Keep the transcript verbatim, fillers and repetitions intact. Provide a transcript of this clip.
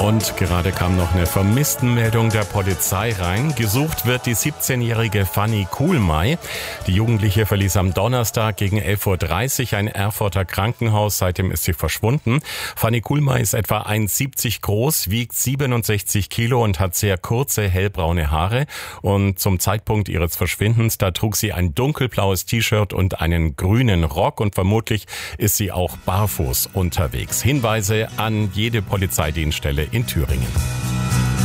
Und gerade kam noch eine Vermisstenmeldung der Polizei rein. Gesucht wird die siebzehnjährige Fanny Kuhlmey. Die Jugendliche verließ am Donnerstag gegen elf Uhr dreißig ein Erfurter Krankenhaus. Seitdem ist sie verschwunden. Fanny Kuhlmey ist etwa eins Komma siebzig groß, wiegt siebenundsechzig Kilo und hat sehr kurze, hellbraune Haare. Und zum Zeitpunkt ihres Verschwindens, da trug sie ein dunkelblaues T-Shirt und einen grünen Rock. Und vermutlich ist sie auch barfuß unterwegs. Hinweise an jede Polizeidienststelle in Thüringen.